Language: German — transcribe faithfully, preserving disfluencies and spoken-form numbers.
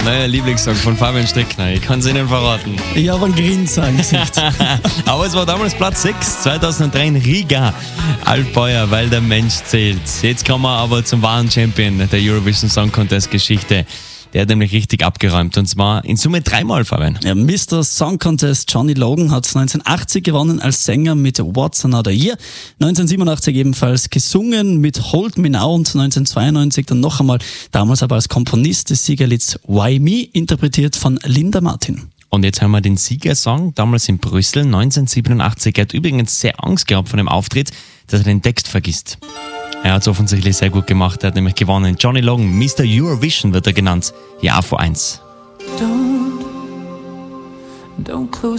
neuer Lieblingssong von Fabian Strickner. Ich kann es Ihnen verraten. Ich habe einen Grinsen im Gesicht. Aber es war damals Platz sechs, zweitausenddrei in Riga. Altbeuer, weil der Mensch zählt. Jetzt kommen wir aber zum wahren Champion der Eurovision Song Contest Geschichte. Der hat nämlich richtig abgeräumt. Und zwar in Summe dreimal, Fabian. Ja, Mister Song Contest Johnny Logan hat neunzehnhundertachtzig gewonnen als Sänger mit What's Another Year. neunzehnhundertsiebenundachtzig ebenfalls gesungen mit Hold Me Now und neunzehnhundertzweiundneunzig dann noch einmal, damals aber als Komponist des Siegerlieds Why Me, interpretiert von Linda Martin. Und jetzt haben wir den Siegersong, damals in Brüssel, neunzehnhundertsiebenundachtzig. Er hat übrigens sehr Angst gehabt vor dem Auftritt, dass er den Text vergisst. Er hat es offensichtlich sehr gut gemacht, er hat nämlich gewonnen. Johnny Logan, Mister Eurovision wird er genannt. Ja, vor eins. Don't, don't close